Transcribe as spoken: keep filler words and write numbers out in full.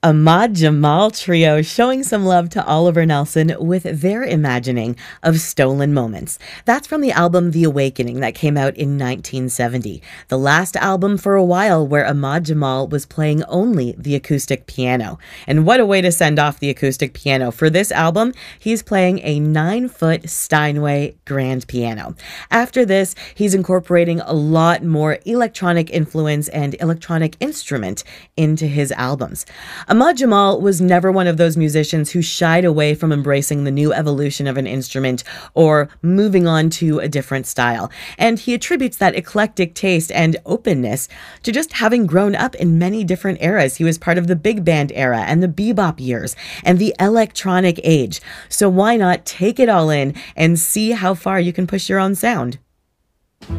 Ahmad Jamal Trio showing some love to Oliver Nelson with their imagining of Stolen Moments. That's from the album The Awakening that came out in nineteen seventy, the last album for a while where Ahmad Jamal was playing only the acoustic piano. And what a way to send off the acoustic piano. For this album, he's playing a nine-foot Steinway grand piano. After this, he's incorporating a lot more electronic influence and electronic instrument into his albums. Ahmad Jamal was never one of those musicians who shied away from embracing the new evolution of an instrument or moving on to a different style. And he attributes that eclectic taste and openness to just having grown up in many different eras. He was part of the big band era and the bebop years and the electronic age. So why not take it all in and see how far you can push your own sound?